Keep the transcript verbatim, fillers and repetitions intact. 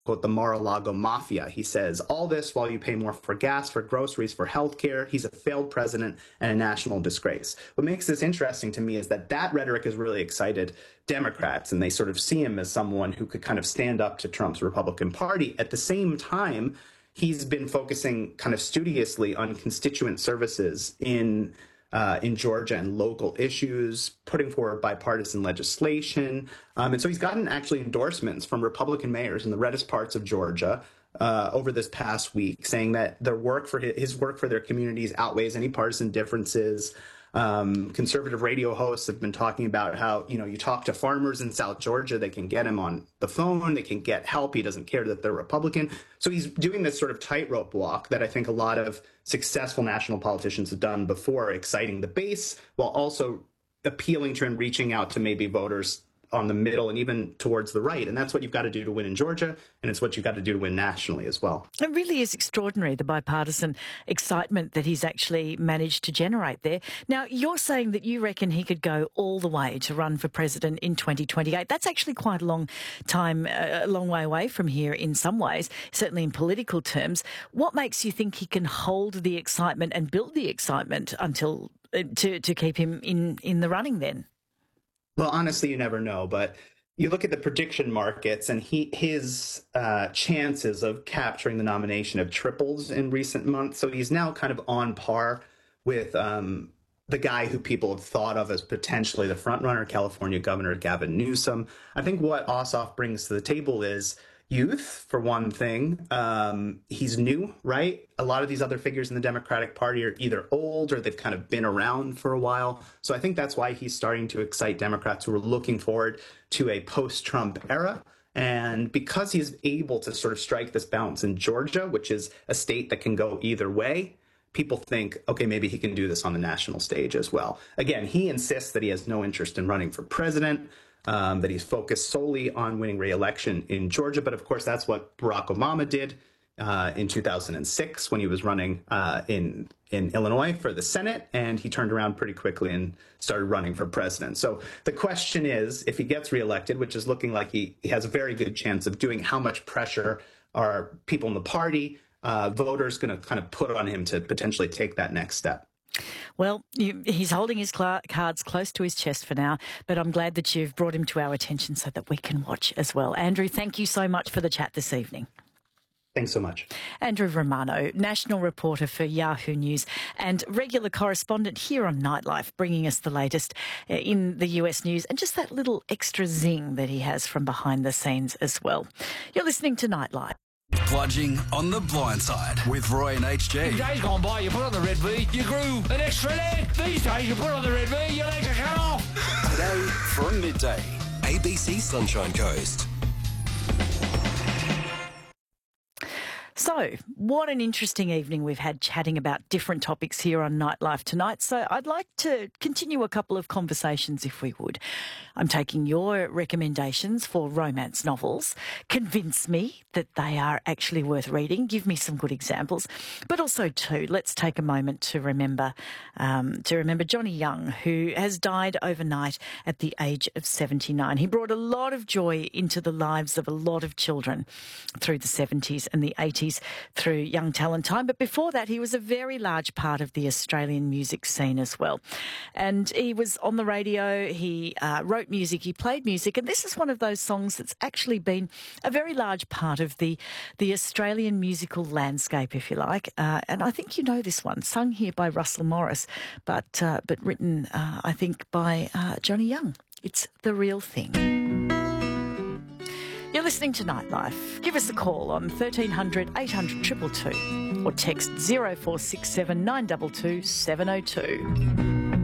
quote, the Mar-a-Lago mafia. He says, all this while you pay more for gas, for groceries, for healthcare. He's a failed president and a national disgrace. What makes this interesting to me is that that rhetoric has really excited Democrats, and they sort of see him as someone who could kind of stand up to Trump's Republican Party. At the same time, he's been focusing kind of studiously on constituent services in Uh, in Georgia and local issues, putting forward bipartisan legislation. Um, and so he's gotten actually endorsements from Republican mayors in the reddest parts of Georgia uh, over this past week, saying that their work for his, his work for their communities outweighs any partisan differences. Um, conservative radio hosts have been talking about how, you know, you talk to farmers in South Georgia, they can get him on the phone, they can get help. He doesn't care that they're Republican. So he's doing this sort of tightrope walk that I think a lot of successful national politicians have done before, exciting the base while also appealing to and reaching out to maybe voters on the middle and even towards the right. And that's what you've got to do to win in Georgia, and it's what you've got to do to win nationally as well. It really is extraordinary, the bipartisan excitement that he's actually managed to generate there. Now, you're saying that you reckon he could go all the way to run for president in twenty twenty-eight. That's actually quite a long time, a long way away from here in some ways, certainly in political terms. What makes you think he can hold the excitement and build the excitement until to, to keep him in, in the running then? Well, honestly, you never know, but you look at the prediction markets and he his uh, chances of capturing the nomination have tripled in recent months. So he's now kind of on par with um, the guy who people have thought of as potentially the frontrunner, California Governor Gavin Newsom. I think what Ossoff brings to the table is youth, for one thing. Um, he's new, right? A lot of these other figures in the Democratic Party are either old or they've kind of been around for a while. So I think that's why he's starting to excite Democrats who are looking forward to a post-Trump era. And because he's able to sort of strike this balance in Georgia, which is a state that can go either way, people think, okay, maybe he can do this on the national stage as well. Again, he insists that he has no interest in running for president. Um, that he's focused solely on winning re-election in Georgia. But of course, that's what Barack Obama did uh, in two thousand six when he was running uh, in in Illinois for the Senate, and he turned around pretty quickly and started running for president. So the question is, if he gets reelected, which is looking like he, he has a very good chance of doing, how much pressure are people in the party, uh, voters going to kind of put on him to potentially take that next step? Well, you, he's holding his cl- cards close to his chest for now, but I'm glad that you've brought him to our attention so that we can watch as well. Andrew, thank you so much for the chat this evening. Thanks so much. Andrew Romano, national reporter for Yahoo News and regular correspondent here on Nightlife, bringing us the latest in the U S news and just that little extra zing that he has from behind the scenes as well. You're listening to Nightlife. Bludging on the blind side with Roy and H G. In days gone by, you put on the red V, you grew an extra leg. These days, you put on the red V, your legs are cut off. Today from midday, A B C Sunshine Coast. So, what an interesting evening we've had chatting about different topics here on Nightlife tonight. So, I'd like to continue a couple of conversations if we would. I'm taking your recommendations for romance novels. Convince me that they are actually worth reading. Give me some good examples. But also, too, let's take a moment to remember um, to remember Johnny Young, who has died overnight at the age of seventy-nine. He brought a lot of joy into the lives of a lot of children through the seventies and the eighties through Young Talent Time. But before that, he was a very large part of the Australian music scene as well. And he was on the radio, he uh, wrote music, he played music, and this is one of those songs that's actually been a very large part of the, the Australian musical landscape, if you like. Uh, and I think you know this one, sung here by Russell Morris, but, uh, but written, uh, I think, by uh, Johnny Young. It's The Real Thing. You're listening to Nightlife. Give us a call on thirteen hundred eight hundred two two two or text zero four six seven nine two two seven zero two.